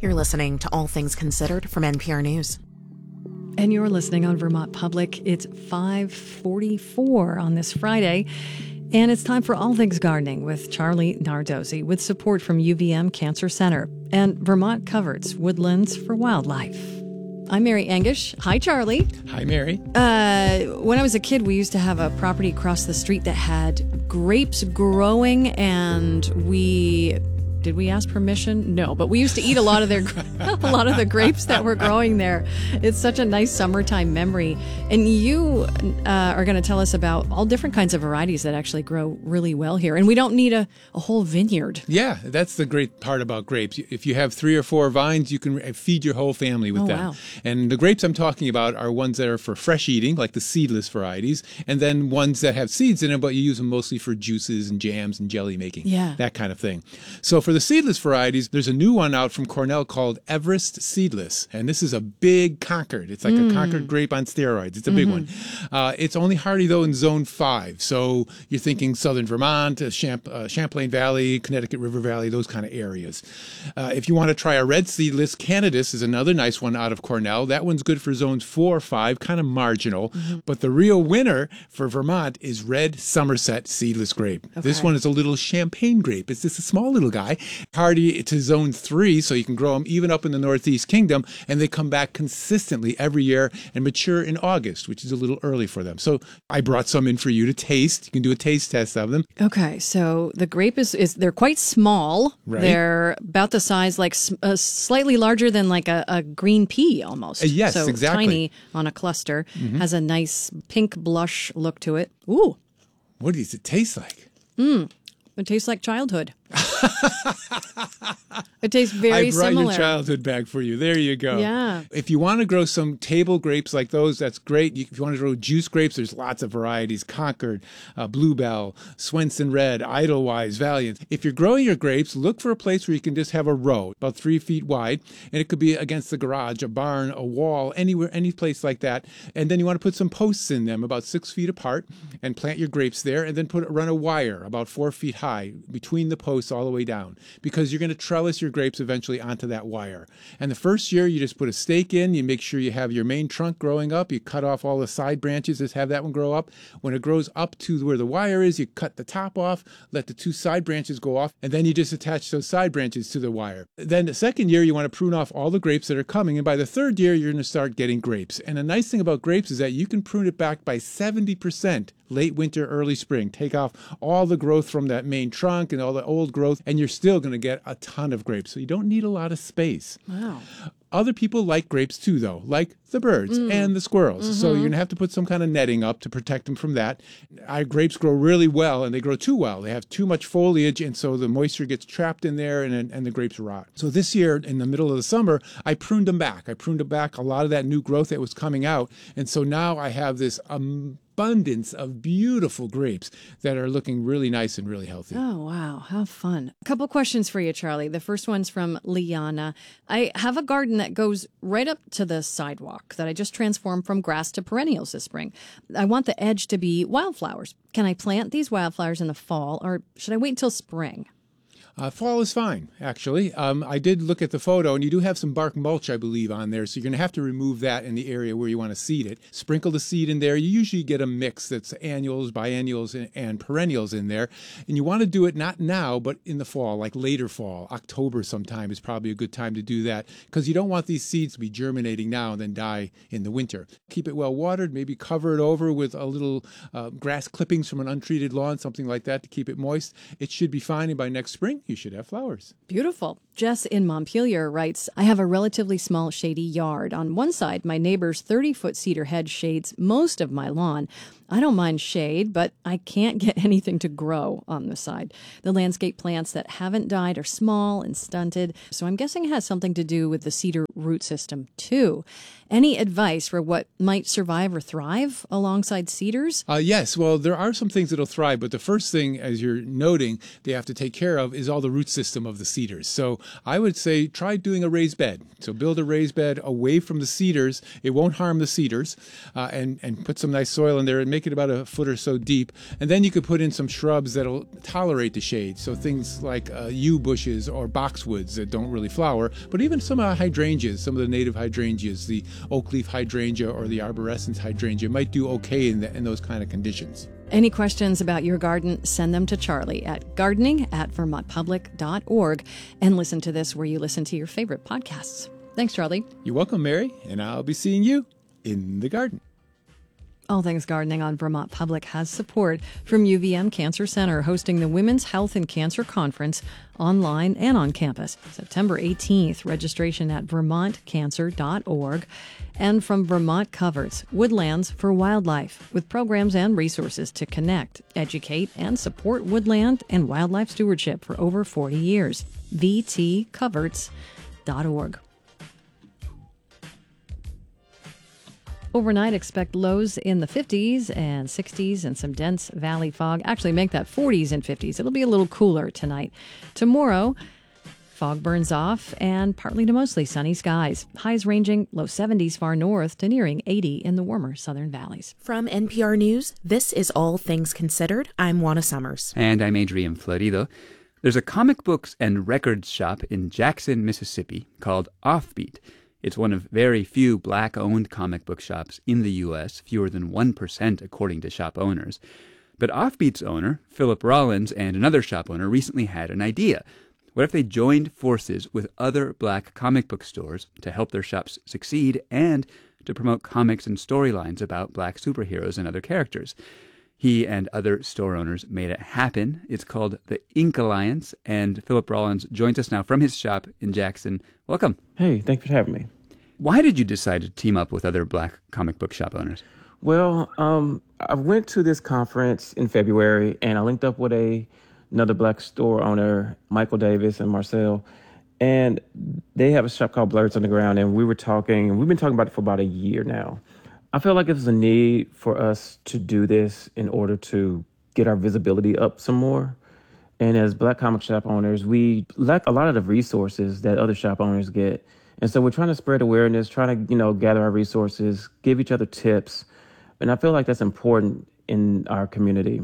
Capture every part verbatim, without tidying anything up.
You're listening to All Things Considered from N P R News. And you're listening on Vermont Public. It's five forty-four on this Friday, and it's time for All Things Gardening with Charlie Nardozzi, with support from U V M Cancer Center and Vermont Coverts Woodlands for Wildlife. I'm Mary Engish. Hi, Charlie. Hi, Mary. Uh, when I was a kid, we used to have a property across the street that had grapes growing, and we... Did we ask permission? No, but we used to eat a lot of their a lot of the grapes that were growing there. It's such a nice summertime memory. And you uh, are going to tell us about all different kinds of varieties that actually grow really well here. And we don't need a, a whole vineyard. Yeah, that's the great part about grapes. If you have three or four vines, you can feed your whole family with oh, them. Wow. And the grapes I'm talking about are ones that are for fresh eating, like the seedless varieties, and then ones that have seeds in them, but you use them mostly for juices and jams and jelly making, yeah. that kind of thing. So for the seedless varieties, there's a new one out from Cornell called Everest Seedless. And this is a big Concord. It's like mm. a Concord grape on steroids. It's a big mm-hmm. one. Uh, it's only hardy, though, in zone five. So you're thinking southern Vermont, uh, Champ- uh, Champlain Valley, Connecticut River Valley, those kind of areas. Uh, if you want to try a red seedless, Cannabis is another nice one out of Cornell. That one's good for zones four or five, kind of marginal. Mm-hmm. But the real winner for Vermont is red Somerset Seedless Grape. Okay. This one is a little champagne grape. It's just a small little guy. Hardy to zone three, so you can grow them even up in the Northeast Kingdom, and they come back consistently every year and mature in August, which is a little early for them. So I brought some in for you to taste. You can do a taste test of them. Okay, so the grape is, is they're quite small. Right. They're about the size, like uh, slightly larger than like a, a green pea almost. Uh, yes, so exactly. Tiny on a cluster, mm-hmm. has a nice pink blush look to it. Ooh. What does it taste like? Mmm. It tastes like childhood. It tastes very similar. I brought your childhood back for you. There you go. Yeah. If you want to grow some table grapes like those, that's great. If you want to grow juice grapes, there's lots of varieties. Concord, uh, Bluebell, Swenson Red, Idlewise, Valiant. If you're growing your grapes, look for a place where you can just have a row, about three feet wide. And it could be against the garage, a barn, a wall, anywhere, any place like that. And then you want to put some posts in them about six feet apart and plant your grapes there. And then put run a wire about four feet high between the posts all the way down, because you're going to trellis your grapes eventually onto that wire. And the first year, you just put a stake in, you make sure you have your main trunk growing up, you cut off all the side branches, just have that one grow up. When it grows up to where the wire is, you cut the top off, let the two side branches go off, and then you just attach those side branches to the wire. Then the second year, you want to prune off all the grapes that are coming, and by the third year, you're going to start getting grapes. And the nice thing about grapes is that you can prune it back by seventy percent late winter, early spring. Take off all the growth from that main trunk and all the old growth, and you're still going to get a ton of grapes. So you don't need a lot of space. Wow. Other people like grapes too, though, like the birds mm. and the squirrels. Mm-hmm. So you're going to have to put some kind of netting up to protect them from that. Our grapes grow really well, and they grow too well. They have too much foliage, and so the moisture gets trapped in there, and, and the grapes rot. So this year, in the middle of the summer, I pruned them back. I pruned them back a lot of that new growth that was coming out, and so now I have this um, abundance of beautiful grapes that are looking really nice and really healthy. Oh, wow. How fun. A couple questions for you, Charlie. The first one's from Liana. I have a garden that goes right up to the sidewalk that I just transformed from grass to perennials this spring. I want the edge to be wildflowers. Can I plant these wildflowers in the fall, or should I wait until spring? Uh, fall is fine, actually. Um, I did look at the photo, and you do have some bark mulch, I believe, on there. So you're going to have to remove that in the area where you want to seed it. Sprinkle the seed in there. You usually get a mix that's annuals, biennials, and, and perennials in there. And you want to do it not now, but in the fall, like later fall. October sometime is probably a good time to do that, because you don't want these seeds to be germinating now and then die in the winter. Keep it well watered. Maybe cover it over with a little uh, grass clippings from an untreated lawn, something like that, to keep it moist. It should be fine, and by next spring, you should have flowers. Beautiful. Jess in Montpelier writes, I have a relatively small shady yard. On one side, my neighbor's thirty-foot cedar hedge shades most of my lawn. I don't mind shade, but I can't get anything to grow on the side. The landscape plants that haven't died are small and stunted, so I'm guessing it has something to do with the cedar root system, too. Any advice for what might survive or thrive alongside cedars? Uh, yes, well, there are some things that'll thrive, but the first thing, as you're noting, they have to take care of is all the root system of the cedars. So I would say try doing a raised bed. So build a raised bed away from the cedars. It won't harm the cedars, uh, and, and put some nice soil in there, and make it about a foot or so deep. And then you could put in some shrubs that'll tolerate the shade. So things like uh, yew bushes or boxwoods that don't really flower, but even some uh, hydrangeas, some of the native hydrangeas, the oak leaf hydrangea or the arborescens hydrangea might do okay in, the, in those kind of conditions. Any questions about your garden, send them to Charlie at gardening at vermont public dot org and listen to this where you listen to your favorite podcasts. Thanks, Charlie. You're welcome, Mary, and I'll be seeing you in the garden. All Things Gardening on Vermont Public has support from U V M Cancer Center, hosting the Women's Health and Cancer Conference online and on campus, September eighteenth. Registration at vermont cancer dot org. And from Vermont Coverts, Woodlands for Wildlife, with programs and resources to connect, educate, and support woodland and wildlife stewardship for over forty years. v t coverts dot org. Overnight, expect lows in the fifties and sixties and some dense valley fog. Actually, make that forties and fifties. It'll be a little cooler tonight. Tomorrow, fog burns off and partly to mostly sunny skies. Highs ranging low seventies far north to nearing eighty in the warmer southern valleys. From N P R News, this is All Things Considered. I'm Juana Summers. And I'm Adrian Florido. There's a comic books and records shop in Jackson, Mississippi called Offbeat. It's one of very few black-owned comic book shops in the U S, fewer than one percent according to shop owners. But Offbeat's owner, Philip Rollins, and another shop owner recently had an idea. What if they joined forces with other black comic book stores to help their shops succeed and to promote comics and storylines about black superheroes and other characters? He and other store owners made it happen. It's called the Ink Alliance, and Philip Rollins joins us now from his shop in Jackson. Welcome. Hey, thanks for having me. Why did you decide to team up with other black comic book shop owners? Well, um, I went to this conference in February, and I linked up with a another black store owner, Michael Davis and Marcel, and they have a shop called Blurs on the Ground, and we were talking, and we've been talking about it for about a year now. I felt like it was a need for us to do this in order to get our visibility up some more. And as black comic shop owners, we lack a lot of the resources that other shop owners get. And so we're trying to spread awareness, trying to, you know, gather our resources, give each other tips. And I feel like that's important in our community.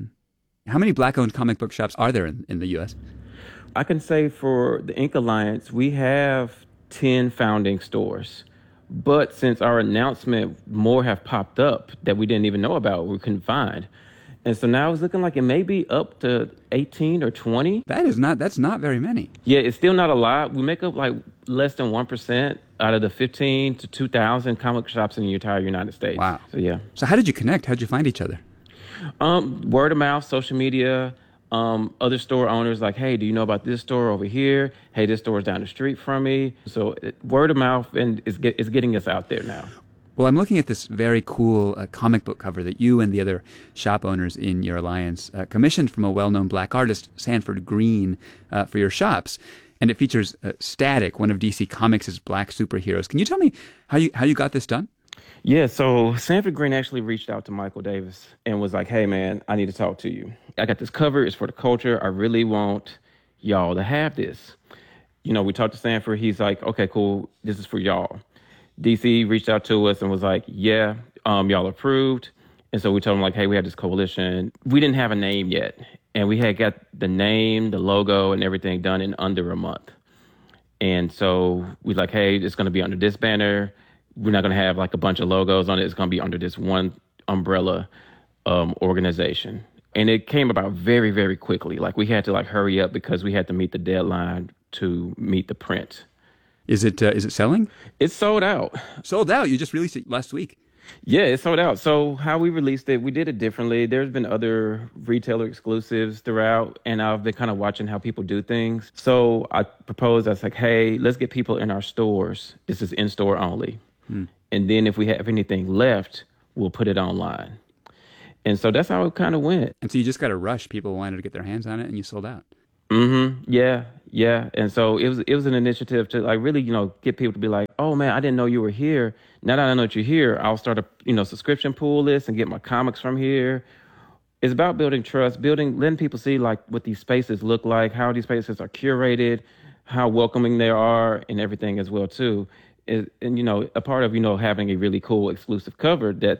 How many black-owned comic book shops are there in, in the U S? I can say for the Ink Alliance, we have ten founding stores. But since our announcement, more have popped up that we didn't even know about, we couldn't find. And so now it's looking like it may be up to eighteen or twenty. That is not, that's not very many. Yeah, it's still not a lot. We make up like less than one percent out of the fifteen to two thousand comic shops in the entire United States. Wow. So yeah. So how did you connect? How did you find each other? Um, word of mouth, social media, um, other store owners like, hey, do you know about this store over here? Hey, this store is down the street from me. So it, word of mouth and is get, is getting us out there now. Well, I'm looking at this very cool uh, comic book cover that you and the other shop owners in your alliance uh, commissioned from a well-known black artist, Sanford Green, uh, for your shops. And it features uh, Static, one of D C Comics' black superheroes. Can you tell me how you how you got this done? Yeah, so Sanford Green actually reached out to Michael Davis and was like, hey, man, I need to talk to you. I got this cover. It's for the culture. I really want y'all to have this. You know, we talked to Sanford. He's like, okay, cool. This is for y'all. D C reached out to us and was like, yeah, um, y'all approved. And so we told him, like, hey, we have this coalition. We didn't have a name yet. And we had got the name, the logo, and everything done in under a month. And so we like, hey, it's going to be under this banner. We're not going to have like a bunch of logos on it. It's going to be under this one umbrella um, organization. And it came about very, very quickly. Like we had to like hurry up because we had to meet the deadline to meet the print. Is it uh, is it selling? It's sold out. Sold out. You just released it last week. Yeah, it's sold out. So how we released it, we did it differently. There's been other retailer exclusives throughout, and I've been kind of watching how people do things. So I proposed, I was like, hey, let's get people in our stores. This is in-store only. Hmm. And then if we have anything left, we'll put it online. And so that's how it kind of went. And so you just got to rush. People wanted to get their hands on it, and you sold out. Mm-hmm. Yeah, yeah. And so it was it was an initiative to like really, you know, get people to be like, oh man, I didn't know you were here. Now that I know that you're here, I'll start a you know subscription pool list and get my comics from here. It's about building trust, building, letting people see like what these spaces look like, how these spaces are curated, how welcoming they are, and everything as well too. And, and you know, a part of you know having a really cool exclusive cover that's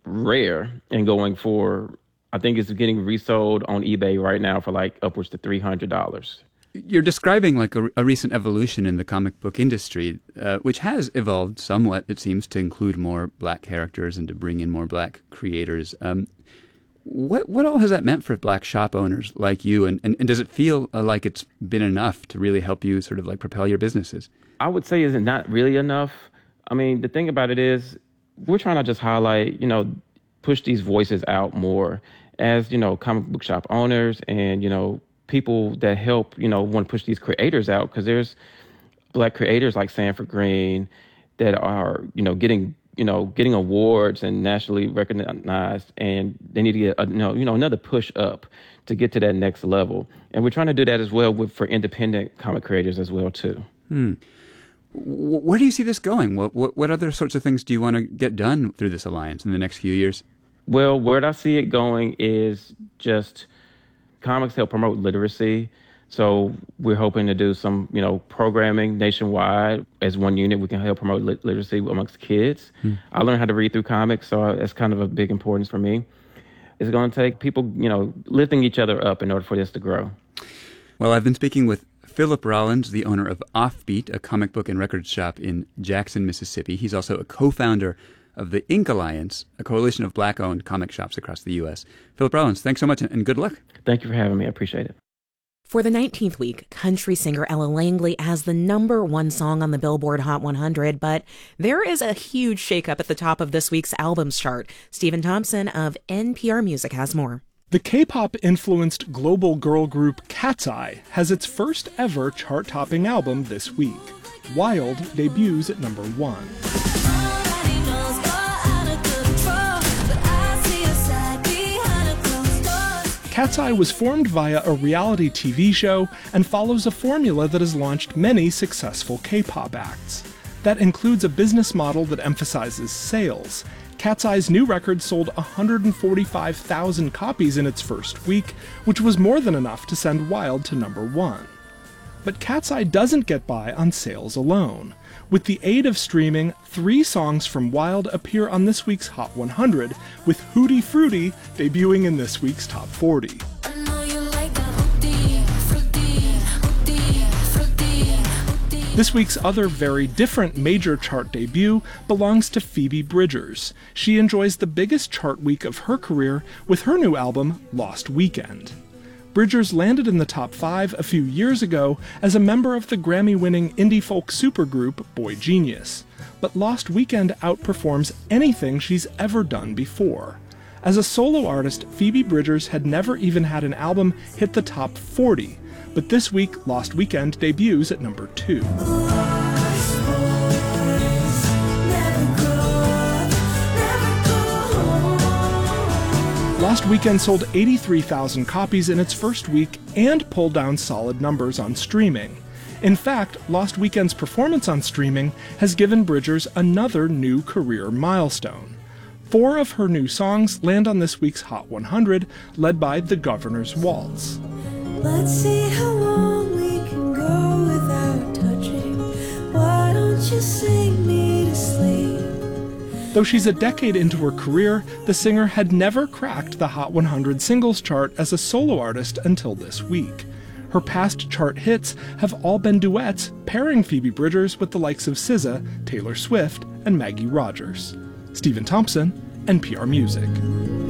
rare and going for, I think it's getting resold on eBay right now for like upwards to three hundred dollars. You're describing like a, a recent evolution in the comic book industry, uh, which has evolved somewhat, it seems, to include more black characters and to bring in more black creators. Um, what what all has that meant for black shop owners like you? And, and, and does it feel uh, like it's been enough to really help you sort of like propel your businesses? I would say is it not really enough. I mean, the thing about it is we're trying to just highlight, you know, push these voices out more as, you know, comic book shop owners and, you know, people that help, you know, want to push these creators out, because there's black creators like Sanford Greene that are, you know, getting, you know, getting awards and nationally recognized, and they need to get, a, you know, you know, another push up to get to that next level. And we're trying to do that as well with for independent comic creators as well too. Hmm. Where do you see this going? What, what what other sorts of things do you want to get done through this alliance in the next few years? Well, where I see it going is just comics help promote literacy. So we're hoping to do some, you know, programming nationwide. As one unit, we can help promote lit- literacy amongst kids. Hmm. I learned how to read through comics, so that's kind of a big importance for me. It's going to take people, you know, lifting each other up in order for this to grow. Well, I've been speaking with Philip Rollins, the owner of Offbeat, a comic book and record shop in Jackson, Mississippi. He's also a co-founder of the Ink Alliance, a coalition of black-owned comic shops across the U S. Philip Rollins, thanks so much and good luck. Thank you for having me. I appreciate it. For the nineteenth week, country singer Ella Langley has the number one song on the Billboard Hot one hundred, but there is a huge shakeup at the top of this week's albums chart. Stephen Thompson of N P R Music has more. The K-pop-influenced global girl group Cat's Eye has its first ever chart-topping album this week. Wild debuts at number one. Cat's Eye was formed via a reality T V show and follows a formula that has launched many successful K-pop acts. That includes a business model that emphasizes sales. Cat's Eye's new record sold one hundred forty-five thousand copies in its first week, which was more than enough to send Wild to number one. But Cat's Eye doesn't get by on sales alone. With the aid of streaming, three songs from Wild appear on this week's Hot one hundred, with Hootie Fruity debuting in this week's Top forty. This week's other very different major chart debut belongs to Phoebe Bridgers. She enjoys the biggest chart week of her career with her new album, Lost Weekend. Bridgers landed in the top five a few years ago as a member of the Grammy-winning indie folk supergroup Boy Genius, but Lost Weekend outperforms anything she's ever done before. As a solo artist, Phoebe Bridgers had never even had an album hit the top forty, but this week, Lost Weekend debuts at number two. Lost Weekend sold eighty-three thousand copies in its first week and pulled down solid numbers on streaming. In fact, Lost Weekend's performance on streaming has given Bridgers another new career milestone. Four of her new songs land on this week's Hot one hundred, led by The Governor's Waltz. Let's see how long we can go without touching. Why don't you sing me to sleep? Though she's a decade into her career, the singer had never cracked the Hot one hundred singles chart as a solo artist until this week. Her past chart hits have all been duets, pairing Phoebe Bridgers with the likes of S Z A, Taylor Swift, and Maggie Rogers. Stephen Thompson, N P R Music.